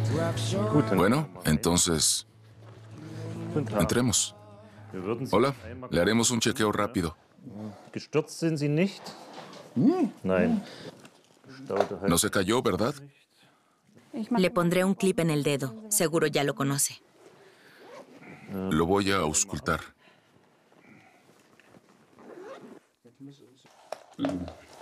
Bueno, entonces, entremos. Hola, le haremos un chequeo rápido. Gestürzt sind Sie nicht? Nein. Gestaute No se cayó, ¿verdad? Le pondré un clip en el dedo. Seguro ya lo conoce. Lo voy a auscultar.